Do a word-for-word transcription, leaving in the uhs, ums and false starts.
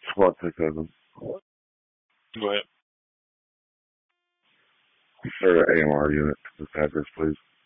Squad six seven. Go ahead. Sir, A M R unit to this address, please.